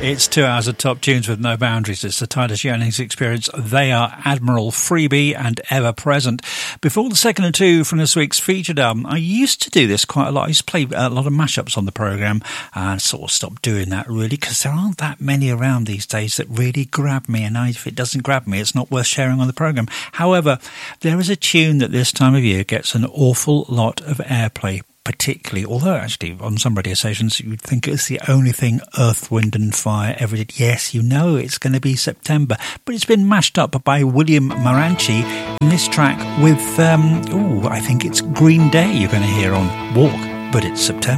It's 2 hours of top tunes with no boundaries. It's the Titus Yearnings Experience. They are Admiral, Freebie and Ever Present. Before the second and two from this week's featured album, I used to do this quite a lot. I used to play a lot of mashups on the programme and sort of stopped doing that really because there aren't that many around these days that really grab me, and if it doesn't grab me, it's not worth sharing on the programme. However, there is a tune that this time of year gets an awful lot of airplay, particularly, although actually on some radio stations you'd think it's the only thing Earth, Wind and Fire ever did. Yes, you know it's going to be September, but it's been mashed up by William Maranchi in this track with, I think it's Green Day you're going to hear on Walk, but it's September.